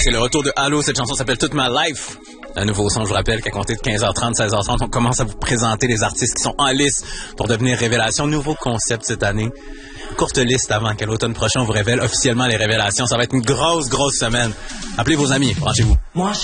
C'est le retour de Halo. Cette chanson s'appelle Toute Ma Life. Un nouveau son, je vous rappelle qu'à compter de 15h30, 16h30, on commence à vous présenter les artistes qui sont en liste pour devenir révélation. Nouveau concept cette année. Courte liste avant qu'à l'automne prochain, on vous révèle officiellement les révélations. Ça va être une grosse semaine. Appelez vos amis, branchez-vous.